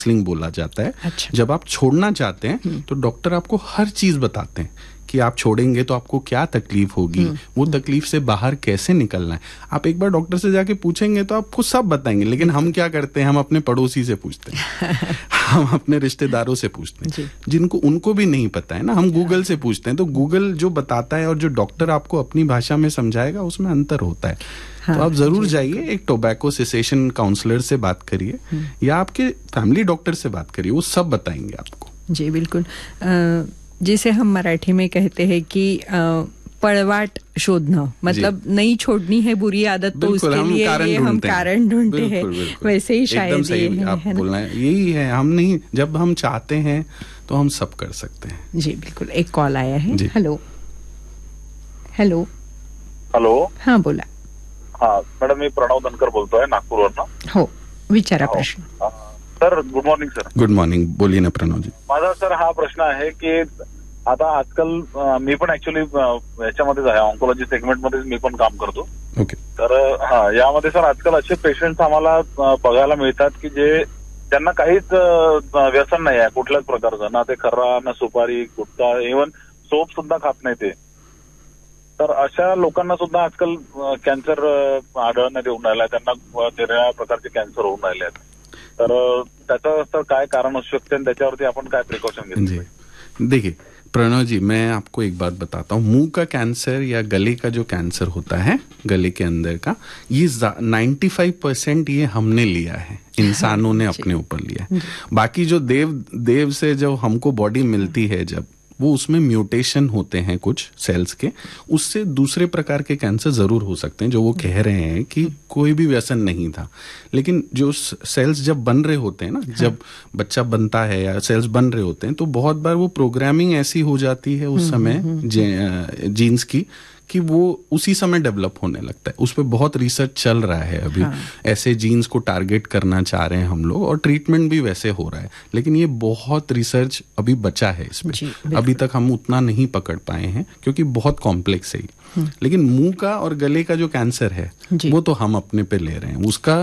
Counselling बोला जाता है। अच्छा। जब आप छोड़ना चाहते हैं तो डॉक्टर आपको हर चीज बताते हैं कि आप छोड़ेंगे तो आपको क्या तकलीफ होगी, वो तकलीफ से बाहर कैसे निकलना है। आप एक बार डॉक्टर से जाके पूछेंगे तो आपको सब बताएंगे, लेकिन हम क्या करते हैं, हम अपने पड़ोसी से पूछते हैं हम अपने रिश्तेदारों से पूछते हैं जिनको उनको भी नहीं पता है ना, हम गूगल से पूछते हैं। तो गूगल जो बताता है और जो डॉक्टर आपको अपनी भाषा में समझाएगा उसमें अंतर होता है। तो आप जरूर जाइए, एक टोबैको सेसेशन काउंसलर से बात करिए या आपके फैमिली डॉक्टर से बात करिए, वो सब बताएंगे आपको। जी बिल्कुल। जिसे हम मराठी में कहते हैं कि पळवाट शोधना, मतलब नहीं छोड़नी है बुरी आदत तो उसके लिए हम कारण ढूंढते हैं। वैसे ही शायद ये आप बोलना है, यही है। हम नहीं, जब हम चाहते हैं तो हम सब कर सकते हैं। जी बिल्कुल। एक कॉल आया है। हेलो हेलो हॅलो, हाँ बोला। हाँ मॅडम, मी प्रणव धनकर बोलतोय नागपूरवरनं। हो, विचारा प्रश्न। Sir good morning sir. Good morning, बोलिए ना प्रणव जी। माझा सर हा प्रश्न आहे की आता आजकाल मी पण ऍक्च्युली याच्यामध्येच आहे, ऑन्कोलॉजी सेगमेंटमध्येच मी पण काम करतो। ओके। तर यामध्ये सर आजकाल असे पेशंट्स आम्हाला बघायला मिळतात की जे त्यांना काहीच व्यसन नाही आहे कुठल्याच प्रकारचं, ना ते खर्रा, ना सुपारी, गुटखा, इव्हन सोप सुद्धा खात नाही ते। तर अशा लोकांना सुद्धा आजकाल कॅन्सर आढळण्यात येऊन राहिला, त्यांना वेगवेगळ्या प्रकारचे कॅन्सर होऊन राहिले आहेत। तर त्याचं सर काय कारण असू शकते आणि त्याच्यावरती आपण काय प्रिकॉशन घेतले? देखिए प्रणव जी, मैं आपको एक बात बताता हूँ। मुंह का कैंसर या गले का जो कैंसर होता है, गले के अंदर का, ये 95% ये हमने लिया है, इंसानों ने अपने ऊपर लिया है। बाकी जो देव से जो हमको बॉडी मिलती है, जब वो उसमें म्यूटेशन होते हैं कुछ सेल्स के, उससे दूसरे प्रकार के कैंसर जरूर हो सकते हैं। जो वो कह रहे हैं कि कोई भी व्यसन नहीं था, लेकिन जो सेल्स जब बन रहे होते हैं ना, जब बच्चा बनता है या सेल्स बन रहे होते हैं, तो बहुत बार वो प्रोग्रामिंग ऐसी हो जाती है उस समय जीन्स की कि वो उसी समय डेवलप होने लगता है। उस पर बहुत रिसर्च चल रहा है अभी। ऐसे जीन्स को टारगेट करना चाह रहे हैं हम लोग, और ट्रीटमेंट भी वैसे हो रहा है, लेकिन ये बहुत रिसर्च अभी बचा है इस पे। अभी तक हम उतना नहीं पकड़ पाए हैं क्योंकि बहुत कॉम्प्लेक्स है। लेकिन मुंह का और गले का जो कैंसर है वो तो हम अपने पे ले रहे हैं। उसका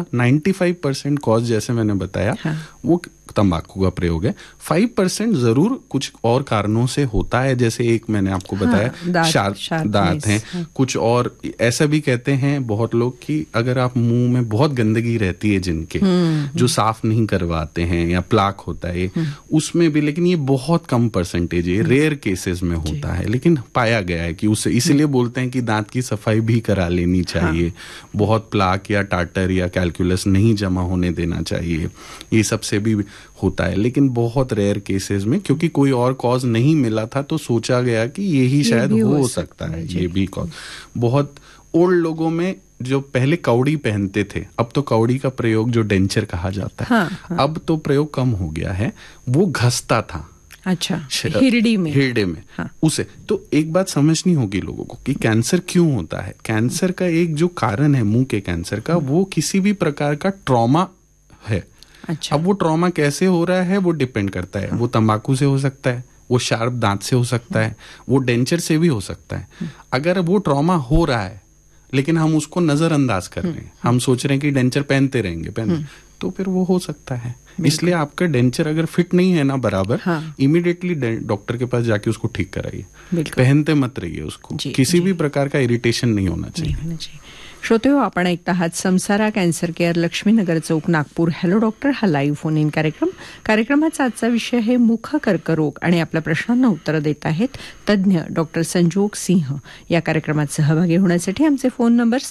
95% कॉज, जैसे मैंने बताया, वो तंबाकू का प्रयोग है। 5% जरूर कुछ और कारणों से होता है, जैसे एक मैंने आपको बताया, शार्प दांत हैं। कुछ और ऐसा भी कहते हैं बहुत लोग कि अगर आप मुंह में बहुत गंदगी रहती है जिनके, जो साफ नहीं करवाते हैं, या प्लाक होता है उसमें भी, लेकिन ये बहुत कम परसेंटेज है, रेयर केसेस में होता है, लेकिन पाया गया है कि उससे, इसलिए बोलते हैं कि दांत की सफाई भी करा लेनी चाहिए। बहुत प्लाक या टाटर या कैलकुलस नहीं जमा होने देना चाहिए, ये सबसे भी होता है। लेकिन बहुत रेयर केसेस में, क्योंकि कोई और कॉज नहीं मिला था, तो सोचा गया कि यही शायद हो सकता है, ये भी कॉज। बहुत ओल्ड लोगों में जो पहले कौड़ी पहनते थे, अब तो कौड़ी का प्रयोग जो डेंचर कहा जाता है, अब तो प्रयोग कम हो गया है, वो घसता था। अच्छा, हिरडे में उसे तो एक बात समझनी होगी लोगों को कि कैंसर क्यों होता है। कैंसर का एक जो कारण है मुंह के कैंसर का, वो किसी भी प्रकार का ट्रॉमा है। अच्छा। अब वो ट्रॉमा कैसे हो रहा है वो डिपेंड करता है। वो तंबाकू से हो सकता है, वो शार्प दांत से हो सकता है, वो डेंचर से भी हो सकता है। अगर वो ट्रॉमा हो रहा है लेकिन हम उसको नजरअंदाज कर रहे हैं, हम सोच रहे हैं कि डेंचर पहनते रहेंगे, तो फिर वो हो सकता है। इसलिए आपका डेंचर अगर फिट नहीं है ना बराबर, इमीडिएटली डॉक्टर के पास जाके उसको ठीक कराइए। पहनते मत रहिए उसको, किसी भी प्रकार का इरिटेशन नहीं होना चाहिए। श्रोते हो, आपण ऐकता आहात समसारा कॅन्सर केअर, लक्ष्मीनगर चौक, नागपूर। हॅलो डॉक्टर हा लाईव्ह फोन इन कार्यक्रमाचा आजचा विषय आहे मुख कर्करोग, आणि आपल्या प्रश्नांना उत्तरं देत आहेत तज्ज्ञ डॉक्टर संजोग सिंह। या कार्यक्रमात सहभागी होण्यासाठी आमचे फोन नंबर्स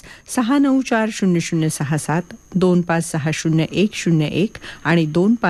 6940067, 25600101 आणि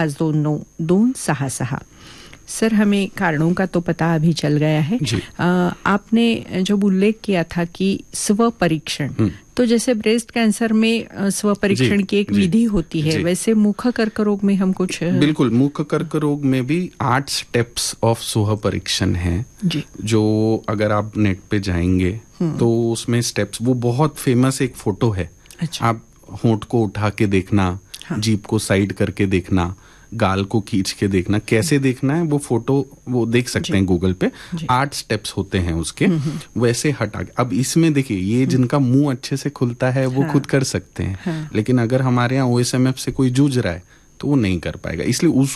2529-266। सर, हमें कारणों का तो पता अभी चल गया है। आपने जो उल्लेख किया था कि स्व परीक्षण, तो जैसे ब्रेस्ट कैंसर में स्व परीक्षण की एक विधि होती है, वैसे मुख कर्करोग में हम कुछ? बिल्कुल, मुख कर्करोग में भी 8 स्टेप्स ऑफ स्व परीक्षण है, जो अगर आप नेट पे जाएंगे तो उसमें स्टेप्स, वो बहुत फेमस एक फोटो है। आप होंठ को उठा के देखना, जीभ को साइड करके देखना, गाल को खींच के देखना, कैसे देखना है वो फोटो वो देख सकते हैं गूगल पे। 8 स्टेप्स होते हैं उसके, वैसे हटा के। अब इसमें देखिए, ये जिनका मुंह अच्छे से खुलता है वो खुद कर सकते हैं, लेकिन अगर हमारे यहाँ OSMF से कोई जूझ रहा है तो वो नहीं कर पाएगा। इसलिए